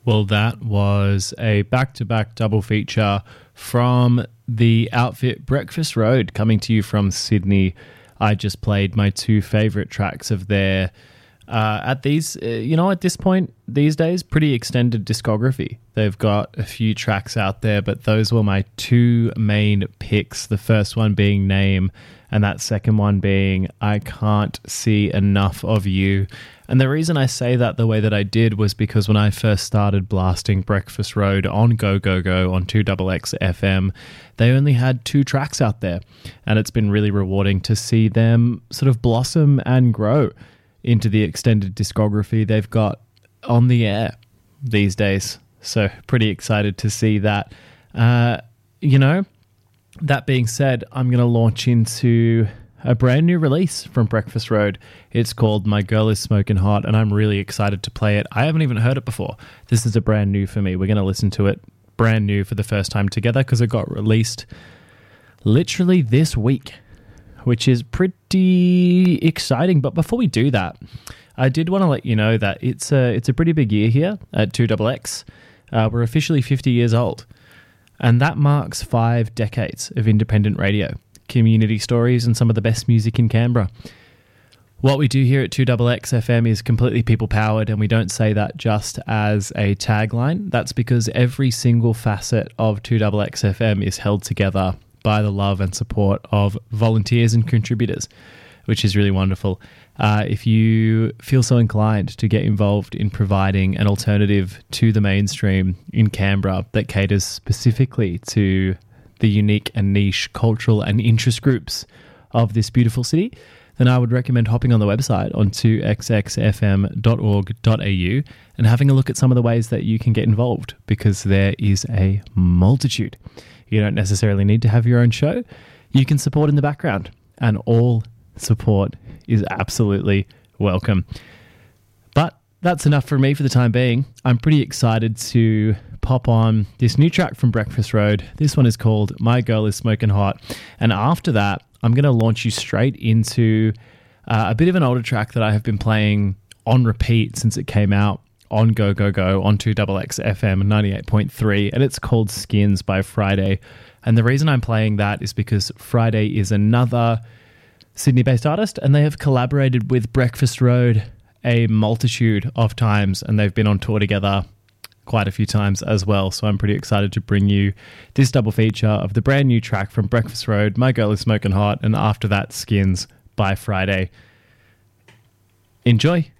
Well, that was a back-to-back double feature from the outfit Breakfast Road, coming to you from Sydney. I just played my two favourite tracks of their, at this point, these days, pretty extended discography. They've got a few tracks out there, but those were my two main picks. The first one being Name, and that second one being I Can't See Enough of You. And the reason I say that the way that I did was because when I first started blasting Breakfast Road on Go Go Go on 2XX FM, they only had two tracks out there. And it's been really rewarding to see them sort of blossom and grow into the extended discography they've got on the air these days. So pretty excited to see that. That being said, I'm going to launch into a brand new release from Breakfast Road. It's called My Girl Is Smoking Hot, and I'm really excited to play it. I haven't even heard it before. This is a brand new for me. We're going to listen to it brand new for the first time together because it got released literally this week, which is pretty exciting. But before we do that, I did want to let you know that it's a pretty big year here at 2XX. We're officially 50 years old, and that marks 5 decades of independent radio, community stories, and some of the best music in Canberra. What we do here at 2XX FM is completely people-powered, and we don't say that just as a tagline. That's because every single facet of 2XX FM is held together by the love and support of volunteers and contributors, which is really wonderful. If you feel so inclined to get involved in providing an alternative to the mainstream in Canberra that caters specifically to the unique and niche cultural and interest groups of this beautiful city, then I would recommend hopping on the website on 2xxfm.org.au and having a look at some of the ways that you can get involved, because there is a multitude. You don't necessarily need to have your own show. You can support in the background, and all support is absolutely welcome. But that's enough for me for the time being. I'm pretty excited to pop on this new track from Breakfast Road. This one is called My Girl Is Smoking Hot. And after that, I'm going to launch you straight into a bit of an older track that I have been playing on repeat since it came out on Go Go Go on 2XX FM 98.3, and it's called Skins by Friday. And the reason I'm playing that is because Friday is another Sydney-based artist, and they have collaborated with Breakfast Road a multitude of times, and they've been on tour together quite a few times as well. So I'm pretty excited to bring you this double feature of the brand new track from Breakfast Road, My Girl Is Smoking Hot, and after that, Skins by Friday. Enjoy.